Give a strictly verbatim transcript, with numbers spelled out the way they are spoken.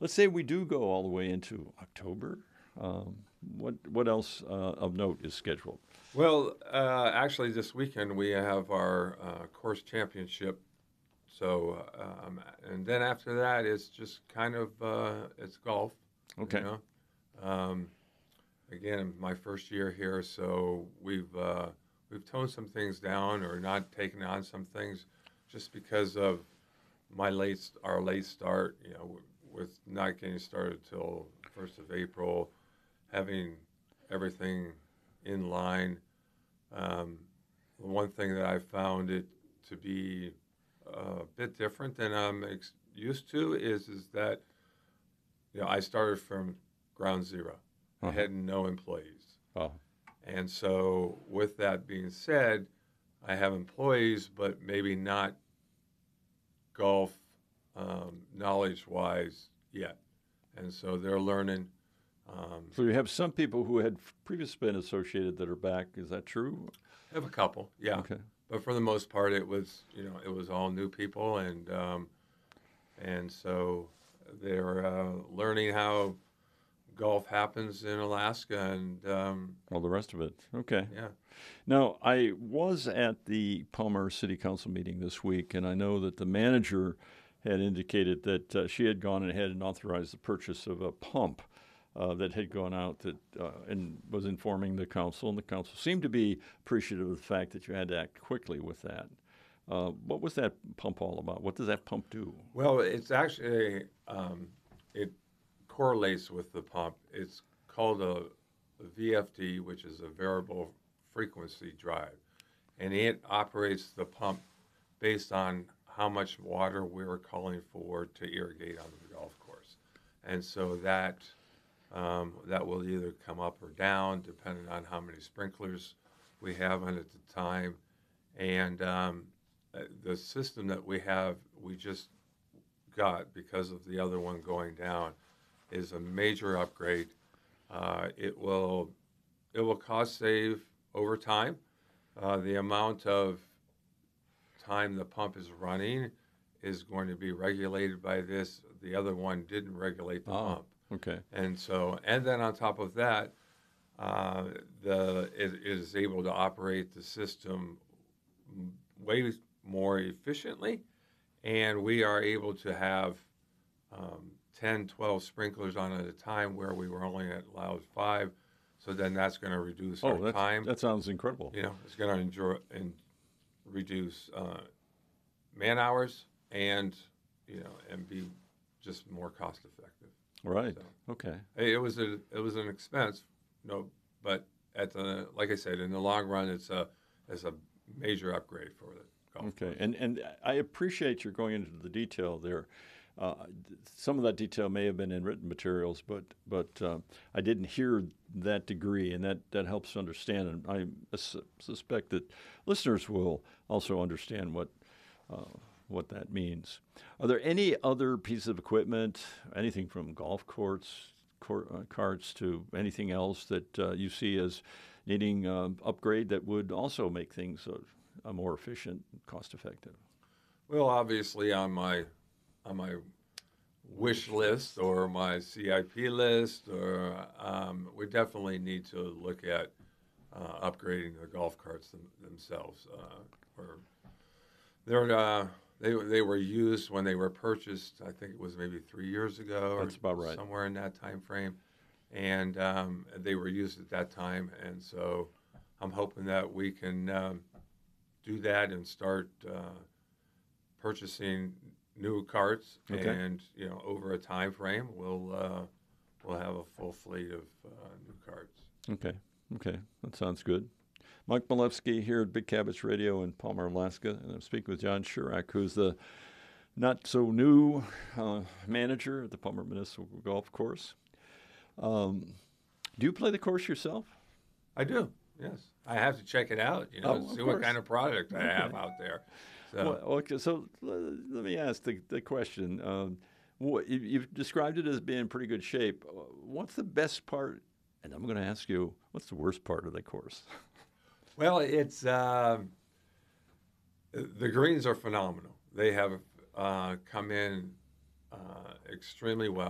let's say we do go all the way into October. Um, what what else uh, of note is scheduled? Well, uh, actually, this weekend we have our uh, course championship. So, um, and then after that, it's just kind of uh, it's golf. Okay. You know, um, again, my first year here, so we've uh, we've toned some things down or not taken on some things, just because of my late our late start. You know, with not getting started till first of April, having everything in line. Um, one thing that I found it to be a bit different than I'm ex- used to is is that you know I started from ground zero. I Uh-huh. had no employees, Oh, and so with that being said, I have employees, but maybe not golf um, knowledge wise yet, and so they're learning. Um, so you have some people who had previously been associated that are back. Is that true? I have a couple, yeah, Okay. but for the most part, it was you know it was all new people, and um, and so they're uh, learning how golf happens in Alaska, and um, All the rest of it. Okay. yeah, Now, I was at the Palmer City Council meeting this week, and I know that the manager had indicated that uh, she had gone ahead and authorized the purchase of a pump uh, that had gone out that uh, and was informing the council, and the council seemed to be appreciative of the fact that you had to act quickly with that. Uh, what was that pump all about? What does that pump do? well, it's actually um, it correlates with the pump. It's called a, a V F D, which is a variable frequency drive, and it operates the pump based on how much water we're calling for to irrigate on the golf course, and so that um, that will either come up or down depending on how many sprinklers we have on at the time, and um, uh, the system that we have, we just got because of the other one going down, is a major upgrade. Uh, it will it will cost save over time. Uh, the amount of time the pump is running is going to be regulated by this. The other one didn't regulate the Oh, pump, okay. and so and then on top of that, uh, the it, it is able to operate the system way more efficiently, and we are able to have um, ten, twelve sprinklers on at a time where we were only allowed five. So then that's going to reduce our Oh, that's, time. that sounds incredible. You know, it's going to enjoy and reduce uh, man hours and you know and be just more cost effective. Right. So Okay. it was a it was an expense, no, but at the like I said, in the long run, it's a it's a major upgrade for the golf Okay, course. and and I appreciate your going into the detail there. Uh, some of that detail may have been in written materials, but but uh, I didn't hear that degree, and that, that helps understand. And I sus- suspect that listeners will also understand what uh, what that means. Are there any other pieces of equipment, anything from golf courts, court, uh, carts to anything else that uh, you see as needing uh, upgrade that would also make things uh, uh, more efficient, cost effective? Well, obviously on my on my wish list or my C I P list, or um, we definitely need to look at uh, upgrading the golf carts them, themselves. Uh, or they're uh, they they were used when they were purchased. I think it was maybe three years ago or That's about right. somewhere in that time frame, and um, they were used at that time. And so I'm hoping that we can um, do that and start uh, purchasing new carts, Okay. and you know over a time frame we'll uh, we'll have a full fleet of uh, new carts. Okay. Okay. That sounds good. Mike Milewski here at Big Cabbage Radio in Palmer, Alaska, and I'm speaking with John Shurak, who's the not so new uh, manager at the Palmer Municipal Golf Course. Um, do you play the course yourself? I do, yes. I have to check it out, you Oh, know, of see what course. kind of product I Okay. have out there. So Well, okay, so l- let me ask the, the question. Um, what, you, you've described it as being in pretty good shape. Uh, What's the best part? And I'm going to ask you, what's the worst part of the course? well, it's um, the greens are phenomenal. They have uh, come in uh, extremely well.